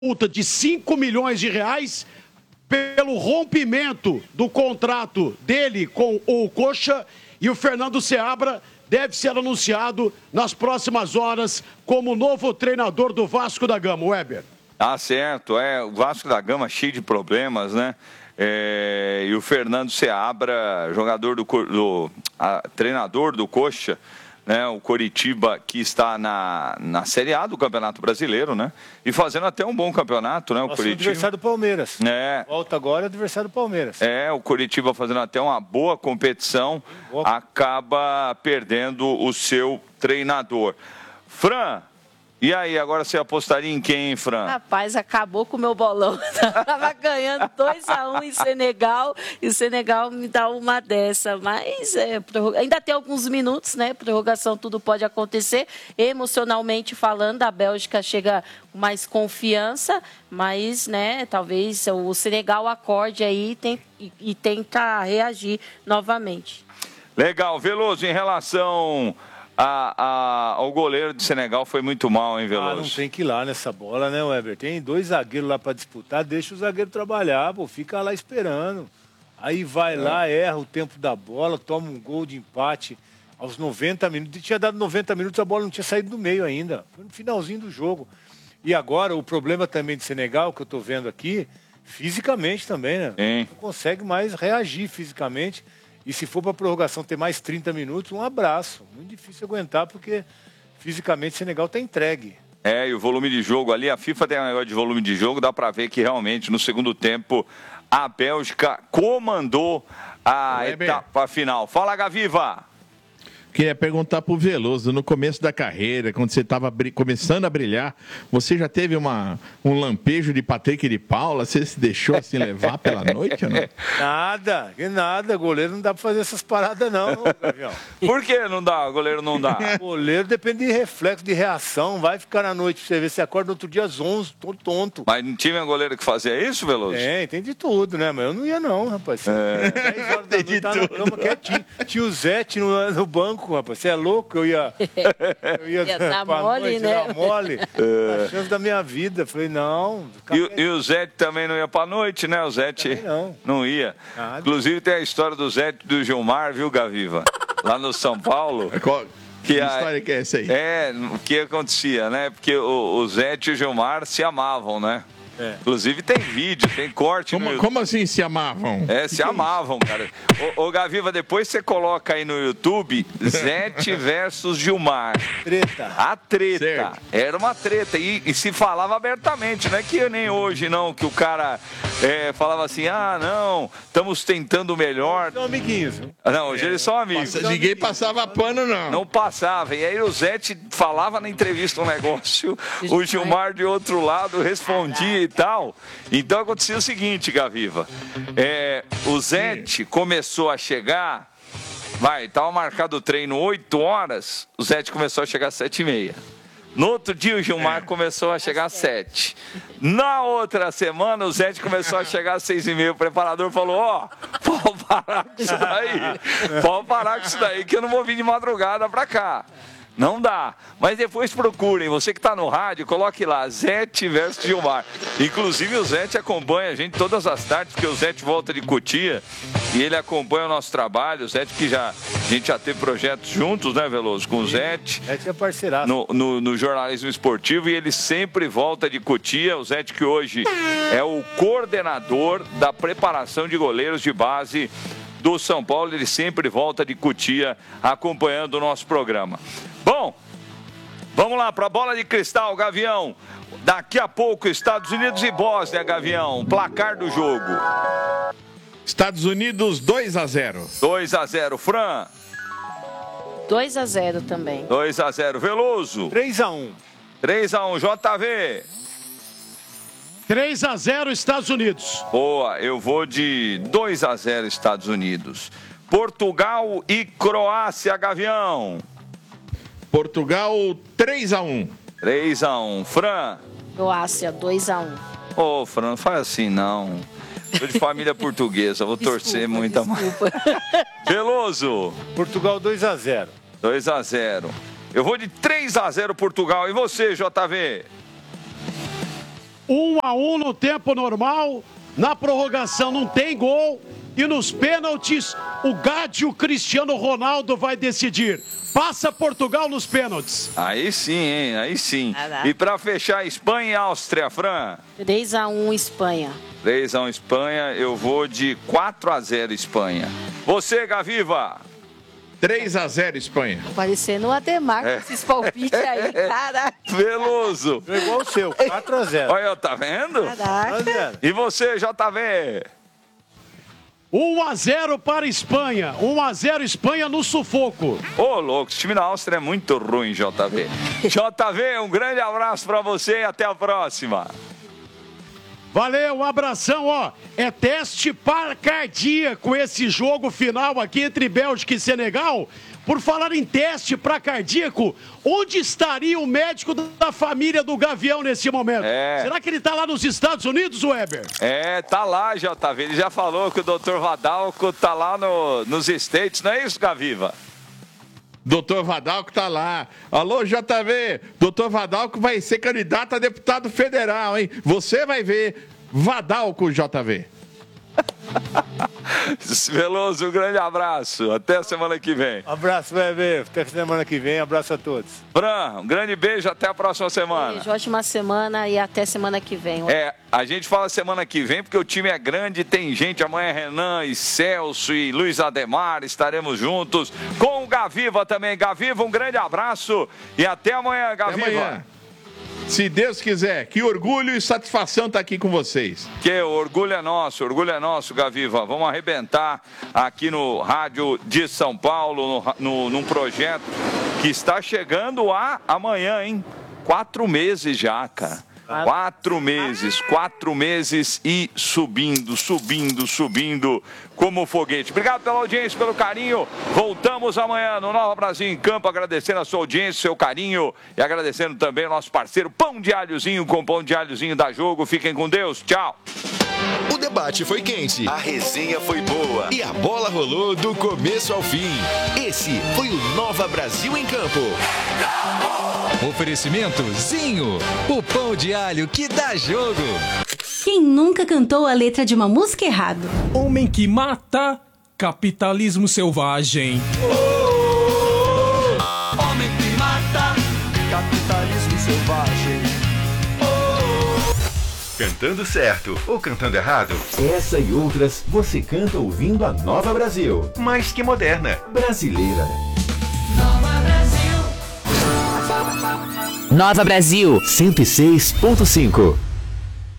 multa de 5 milhões de reais pelo rompimento do contrato dele com o Coxa, e o Fernando Seabra deve ser anunciado nas próximas horas como novo treinador do Vasco da Gama. Weber. Ah, certo. O Vasco da Gama cheio de problemas, né? E o Fernando Seabra, treinador do Coxa, né? O Coritiba, que está na Série A do Campeonato Brasileiro, né? E fazendo até um bom campeonato, né? O Coritiba. Adversário do Palmeiras. Volta agora, adversário do Palmeiras. O Coritiba fazendo até uma boa competição, acaba perdendo o seu treinador. Fran, e aí, agora você apostaria em quem, Fran? Rapaz, acabou com o meu bolão. Tava ganhando 2-1 em Senegal, e o Senegal me dá uma dessa. Mas ainda tem alguns minutos, né? Prorrogação, tudo pode acontecer. Emocionalmente falando, a Bélgica chega com mais confiança, mas, né, talvez o Senegal acorde aí e tenta reagir novamente. Legal. Veloso, em relação ao goleiro de Senegal, foi muito mal, hein, Veloso? Não tem que ir lá nessa bola, né, Weber? Tem 2 zagueiros lá para disputar, deixa o zagueiro trabalhar, pô, fica lá esperando. Aí vai lá, erra o tempo da bola, toma um gol de empate aos 90 minutos. Tinha dado 90 minutos, a bola não tinha saído do meio ainda. Foi no finalzinho do jogo. E agora, o problema também de Senegal, que eu tô vendo aqui, fisicamente também, né? Não consegue mais reagir fisicamente. E se for para a prorrogação ter mais 30 minutos, um abraço. Muito difícil aguentar, porque fisicamente o Senegal está entregue. E o volume de jogo ali, a FIFA tem um negócio de volume de jogo, dá para ver que realmente no segundo tempo a Bélgica comandou a etapa final. Fala, Gaviva! Queria perguntar pro Veloso, no começo da carreira, quando você estava começando a brilhar, você já teve um lampejo de Patrick de Paula? Você se deixou assim levar pela noite ou não? Nada. Goleiro não dá para fazer essas paradas não, Gavião. Por que não dá? Goleiro não dá? Goleiro depende de reflexo, de reação. Vai ficar na noite pra você ver, você acorda no outro dia às 11, todo tonto. Mas não tinha goleiro que fazia isso, Veloso? Tem de tudo, né? Mas eu não ia não, rapaz. 10 horas da noite, tá na cama quietinho. Tinha o Zete no banco. Rapaz, você é louco? Eu ia dar mole, né? Mole. A chance da minha vida. Falei, não. E o Zete também não ia pra noite, né? O Zete não ia. Inclusive tem a história do Zete e do Gilmar, viu, Gaviva? Lá no São Paulo. Que história que é essa aí? O que acontecia, né? Porque o Zete e o Gilmar se amavam, né? Inclusive tem vídeo, tem corte. Como assim se amavam? Se amavam, cara. Ô, Gaviva, depois você coloca aí no YouTube Zete versus Gilmar. A treta. Certo. Era uma treta. E se falava abertamente, não é que nem hoje, não, que o cara falava assim, não, estamos tentando o melhor. São amiguinhos. Não, hoje eles são amigos. Ninguém passava pano, não. Não passava. E aí o Zete falava na entrevista um negócio, o Gilmar de outro lado respondia e tal. Então acontecia o seguinte, Gaviva. O Zete começou a chegar, estava marcado o treino 8 horas, o Zete começou a chegar às 7h30. No outro dia o Gilmar começou a chegar às 7. Na outra semana o Zete começou a chegar às 6h30. O preparador falou, pode parar com isso daí. Pode parar com isso daí que eu não vou vir de madrugada pra cá. Não dá. Mas depois procurem. Você que está no rádio, coloque lá, Zete versus Gilmar. Inclusive o Zete acompanha a gente todas as tardes, porque o Zete volta de Cotia e ele acompanha o nosso trabalho. O Zete que a gente já teve projetos juntos, né, Veloso? Com o Zete. Zete é parceiraço. No jornalismo esportivo, e ele sempre volta de Cotia. O Zete que hoje é o coordenador da preparação de goleiros de base do São Paulo, ele sempre volta de Cotia acompanhando o nosso programa. Bom, vamos lá para a bola de cristal, Gavião. Daqui a pouco, Estados Unidos e Bósnia, Gavião. Placar do jogo. Estados Unidos 2-0. 2-0, Fran. 2-0 também. 2-0, Veloso. 3-1. 3-1, JV. 3-0 Estados Unidos. Boa, eu vou de 2-0 Estados Unidos. Portugal e Croácia, Gavião. Portugal 3-1. 3-1. Fran. Croácia 2-1. Ô, Fran, não faz assim não. Sou de família portuguesa, vou torcer muito mais. Veloso. Portugal 2-0. 2-0. Eu vou de 3-0 Portugal. E você, JV? 1-1 no tempo normal. Na prorrogação não tem gol. E nos pênaltis, o Gádio Cristiano Ronaldo vai decidir. Passa Portugal nos pênaltis. Aí sim, hein? Aí sim. Caraca. E para fechar, Espanha e Áustria, Fran? 3-1 Espanha. 3-1 Espanha, eu vou de 4-0 Espanha. Você, Gaviva? 3-0 Espanha. Parecendo o Ademar com esses palpites aí, caraca. Veloso. É igual o seu, 4-0. Olha, tá vendo? Caraca. E você, JV? 1-0 para a Espanha. 1-0 Espanha no sufoco. Ô, louco, esse time da Áustria é muito ruim, JV. JV, um grande abraço para você e até a próxima. Valeu, um abração, ó. É teste para cardíaco esse jogo final aqui entre Bélgica e Senegal. Por falar em teste para cardíaco, onde estaria o médico da família do Gavião nesse momento? Será que ele está lá nos Estados Unidos, Weber? Tá lá, JV. Ele já falou que o Dr. Vadalco tá lá nos States, não é isso, Gaviva? Doutor Vadalco tá lá. Alô, JV, doutor Vadalco vai ser candidato a deputado federal, hein? Você vai ver. Vadalco, JV. Veloso, um grande abraço. Até a semana que vem. Abraço, Weber. Até semana que vem. Abraço a todos. Fran, um grande beijo. Até a próxima semana. Beijo, ótima semana e até semana que vem. A gente fala semana que vem porque o time é grande, tem gente. Amanhã Renan e Celso e Luiz Ademar estaremos juntos com o Gaviva também. Gaviva, um grande abraço e até amanhã, Gaviva. Até amanhã. Se Deus quiser, que orgulho e satisfação estar aqui com vocês. Que orgulho é nosso, Gaviva. Vamos arrebentar aqui no Rádio de São Paulo, num projeto que está chegando amanhã, hein? 4 meses já, cara. 4 meses e subindo como foguete. Obrigado pela audiência, pelo carinho. Voltamos amanhã no Nova Brasil em Campo, agradecendo a sua audiência, seu carinho e agradecendo também o nosso parceiro Pão de Alhozinho com Pão de Alhozinho da Jogo. Fiquem com Deus. Tchau. O debate foi quente, a resenha foi boa e a bola rolou do começo ao fim. Esse foi o Nova Brasil em Campo. Oferecimento Zinho, o pão de alho que dá jogo. Quem nunca cantou a letra de uma música errado? Homem que mata, capitalismo selvagem. Homem que mata, capitalismo selvagem. Cantando certo ou cantando errado? Essa e outras você canta ouvindo a Nova Brasil. Mais que moderna, brasileira. Nova Brasil. Nova Brasil 106.5.